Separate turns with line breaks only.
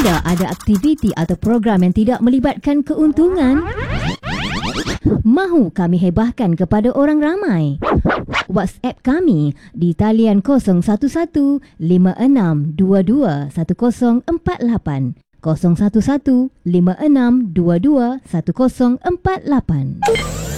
Anda ada aktiviti atau program yang tidak melibatkan keuntungan? Mahu kami hebahkan kepada orang ramai? WhatsApp kami di talian 011 5622 1048 011 5622 1048.